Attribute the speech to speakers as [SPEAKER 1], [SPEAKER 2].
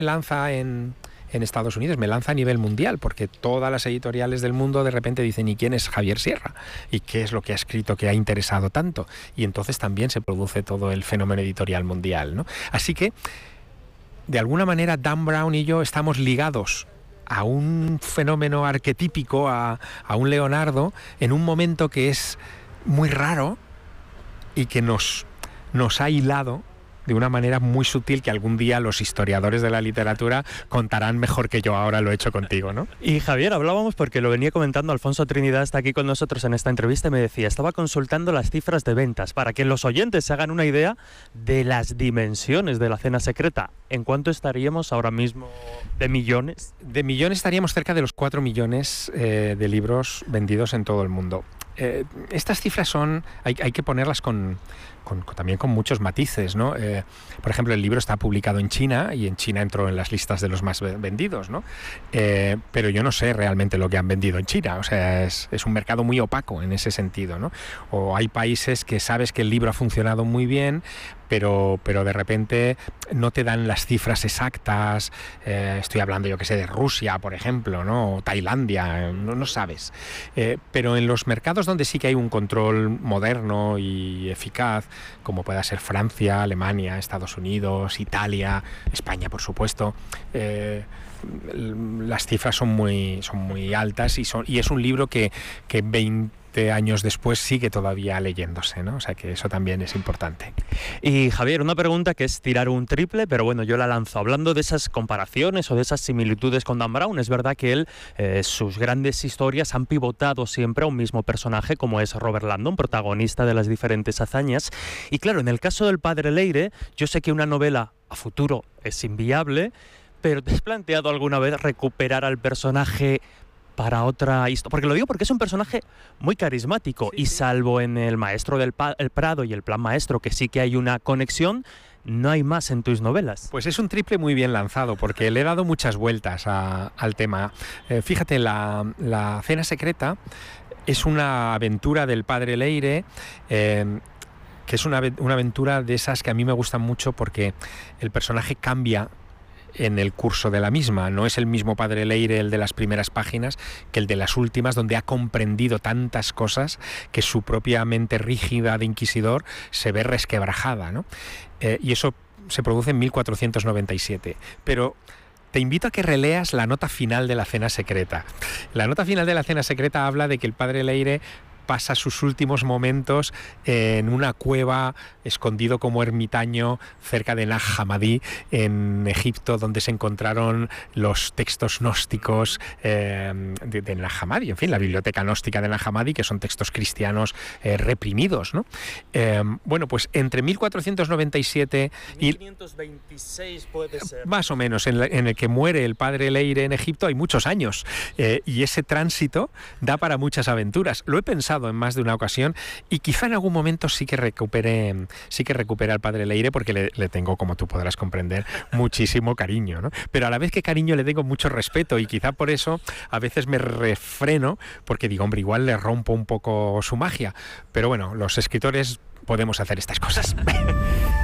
[SPEAKER 1] lanza en Estados Unidos, me lanza a nivel mundial, porque todas las editoriales del mundo de repente dicen, ¿y quién es Javier Sierra? ¿Y qué es lo que ha escrito que ha interesado tanto? Y entonces también se produce todo el fenómeno editorial mundial, ¿no? Así que, de alguna manera, Dan Brown y yo estamos ligados a un fenómeno arquetípico, a un Leonardo, en un momento que es muy raro y que nos ha hilado de una manera muy sutil que algún día los historiadores de la literatura contarán mejor que yo ahora lo he hecho contigo, ¿no?
[SPEAKER 2] Y Javier, hablábamos porque lo venía comentando Alfonso Trinidad, está aquí con nosotros en esta entrevista y me decía, estaba consultando las cifras de ventas para que los oyentes se hagan una idea de las dimensiones de La Cena Secreta. ¿En cuánto estaríamos ahora mismo de millones?
[SPEAKER 1] De millones estaríamos cerca de los 4 millones de libros vendidos en todo el mundo. Estas cifras hay que ponerlas también con muchos matices, ¿no? Por ejemplo, el libro está publicado en China y en China entró en las listas de los más vendidos, ¿no? Pero yo no sé realmente lo que han vendido en China, o sea, es un mercado muy opaco en ese sentido, ¿no? O hay países que sabes que el libro ha funcionado muy bien, pero de repente no te dan las cifras exactas. Estoy hablando, yo que sé, de Rusia, por ejemplo, ¿no? O Tailandia, no sabes. Pero en los mercados donde sí que hay un control moderno y eficaz, como pueda ser Francia, Alemania, Estados Unidos, Italia, España, por supuesto, las cifras son muy altas y es un libro que 20 años después sigue todavía leyéndose, ¿no? O sea que eso también es importante.
[SPEAKER 2] Y Javier, una pregunta que es tirar un triple, pero bueno, yo la lanzo. Hablando de esas comparaciones o de esas similitudes con Dan Brown, es verdad que él, sus grandes historias han pivotado siempre a un mismo personaje, como es Robert Landon, protagonista de las diferentes hazañas. Y claro, en el caso del Padre Leire, yo sé que una novela a futuro es inviable, pero ¿te has planteado alguna vez recuperar al personaje para otra historia? Porque lo digo porque es un personaje muy carismático, sí, y salvo en El Maestro del Prado y El Plan Maestro, que sí que hay una conexión, no hay más en tus novelas.
[SPEAKER 1] Pues es un triple muy bien lanzado, porque le he dado muchas vueltas al tema. Fíjate, la Cena Secreta es una aventura del Padre Leire, que es una aventura de esas que a mí me gustan mucho porque el personaje cambia en el curso de la misma. No es el mismo Padre Leire el de las primeras páginas que el de las últimas, donde ha comprendido tantas cosas que su propia mente rígida de inquisidor se ve resquebrajada, ¿no? Y eso se produce en 1497. Pero te invito a que releas la nota final de La Cena Secreta. La nota final de La Cena Secreta habla de que el Padre Leire pasa sus últimos momentos en una cueva, escondido como ermitaño cerca de Nag Hammadi, en Egipto, donde se encontraron los textos gnósticos de Nag Hammadi, en fin, la biblioteca gnóstica de Nag Hammadi, que son textos cristianos reprimidos, ¿no? Bueno, pues entre 1497 y
[SPEAKER 2] 1526 puede ser,
[SPEAKER 1] más o menos, en el que muere el Padre Leire en Egipto, hay muchos años, y ese tránsito da para muchas aventuras. Lo he pensado en más de una ocasión y quizá en algún momento sí que recupere al Padre Leire, porque le tengo, como tú podrás comprender, muchísimo cariño, ¿no? Pero a la vez que cariño le tengo mucho respeto, y quizá por eso a veces me refreno, porque digo, hombre, igual le rompo un poco su magia. Pero bueno, los escritores podemos hacer estas cosas.